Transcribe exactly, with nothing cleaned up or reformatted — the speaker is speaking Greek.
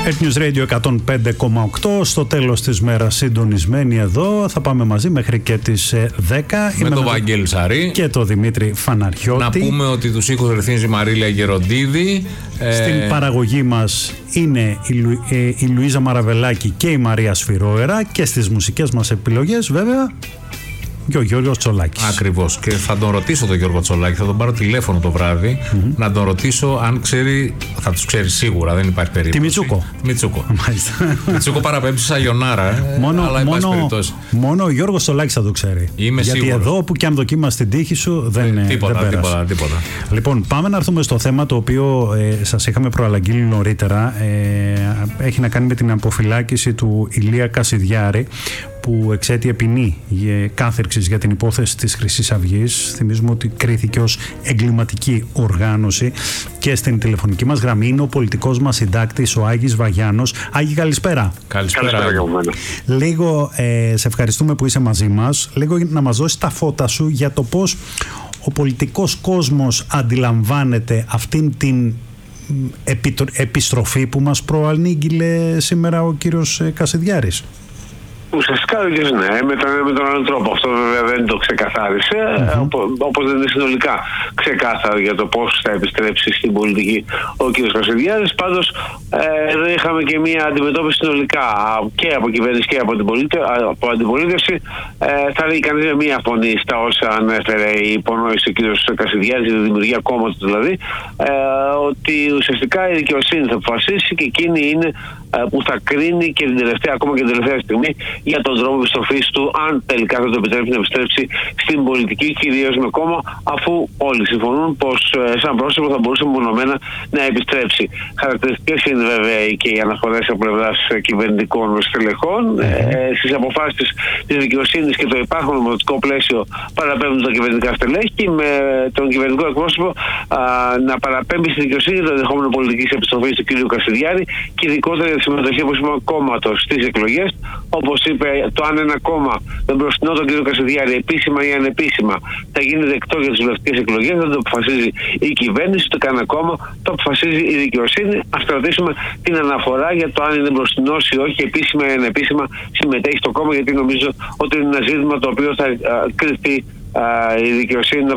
Earth News Radio εκατόν πέντε κόμμα οκτώ. Στο τέλος της μέρας συντονισμένοι εδώ. Θα πάμε μαζί μέχρι και τις δέκα. Με τον Βαγγέλη Σαρή και τον Δημήτρη Φαναριώτη. Να πούμε ότι τους ήχους ρυθμίζει η Μαρίλια Γεροντίδη. Στην ε... παραγωγή μας είναι η, Λου... ε, η Λουίζα Μαραβελάκη και η Μαρία Σφυρόερα. Και στις μουσικές μας επιλογές βέβαια και ο Γιώργος Τσολάκης. Ακριβώς. Και θα τον ρωτήσω τον Γιώργο Τσολάκη, θα τον πάρω τηλέφωνο το βράδυ, mm-hmm. να τον ρωτήσω αν ξέρει, θα τους ξέρει σίγουρα, δεν υπάρχει περίπτωση. Τη Μιτσούκο. Μιτσούκο. Μιτσούκο παραπέμπει σε Σαγιονάρα, ε, μόνο, αλλά μόνο, μόνο ο Γιώργος Τσολάκης θα το ξέρει. Είμαι Γιατί σίγουρος. Εδώ που κι αν δοκίμασε την τύχη σου δεν είναι. Τίποτα, δεν τίποτα, τίποτα. Λοιπόν, πάμε να έρθουμε στο θέμα το οποίο ε, σας είχαμε προαναγγείλει νωρίτερα. Ε, έχει να κάνει με την αποφυλάκηση του Ηλία Κασιδιάρη, που εξέτειε ποινή κάθερξης για την υπόθεση της Χρυσής Αυγής. Θυμίζουμε ότι κρίθηκε ως εγκληματική οργάνωση. Και στην τηλεφωνική μας γραμμή είναι ο πολιτικός μας συντάκτης, ο Άγης Βαγιάνος. Άγη, καλησπέρα. Καλησπέρα. Καλησπέρα. Λίγο ε, σε ευχαριστούμε που είσαι μαζί μας. Λίγο να μας δώσεις τα φώτα σου για το πώς ο πολιτικός κόσμος αντιλαμβάνεται αυτήν την επιστροφή που μας προανήγγειλε σήμερα ο κύριος Κασιδιάρης. Ουσιαστικά δεν ναι, με τον, με τον άλλο τρόπο. Αυτό βέβαια δεν το ξεκαθάρισε, mm-hmm. όπως δεν είναι συνολικά ξεκάθαρο για το πώς θα επιστρέψει στην πολιτική ο κ. Κασιδιάρης. Πάντως ε, εδώ είχαμε και μια αντιμετώπιση συνολικά και από κυβέρνηση και από, την πολίτε, από αντιπολίτευση. Ε, θα λέει κανείς με μια φωνή στα όσα ανέφερε η υπονόηση ο κ. Κασιδιάρης, η δημιουργία κόμματος δηλαδή, ε, ότι ουσιαστικά η δικαιοσύνη θα αποφασίσει και εκείνη είναι που θα κρίνει και την τελευταία, ακόμα και την τελευταία στιγμή, για τον τρόπο επιστροφής του, αν τελικά θα το επιτρέψει να επιστρέψει στην πολιτική, κυρίως με κόμμα, αφού όλοι συμφωνούν πως σαν πρόσωπο θα μπορούσε μονομένα να επιστρέψει. Χαρακτηριστικές είναι βέβαια και οι αναφορές από πλευράς κυβερνητικών στελεχών. Mm-hmm. Ε, στις αποφάσεις της δικαιοσύνης και το υπάρχον νομοθετικό πλαίσιο παραπέμπουν τα κυβερνητικά στελέχη, με τον κυβερνητικό εκπρόσωπο α, να παραπέμπει στη δικαιοσύνη το ενδεχόμενο πολιτικής επιστροφής του κ. Κασιδιάρη και ειδικότερα για τη συμμετοχή, όπως είπαμε, κόμματος στις εκλογές. Όπως είπε, το αν ένα κόμμα δεν προστινώ τον κ. Κασιδιάρη επίσημα ή ανεπίσημα θα γίνει δεκτό για τις βουλευτικές εκλογές, δεν το αποφασίζει η κυβέρνηση, το κανένα κόμμα, το αποφασίζει η δικαιοσύνη. Ας κρατήσουμε την αναφορά για το αν είναι μπροστινός ή όχι, επίσημα ή ανεπίσημα συμμετέχει στο κόμμα, γιατί νομίζω ότι είναι ένα ζήτημα το οποίο θα κρυφτεί η δικαιοσύνη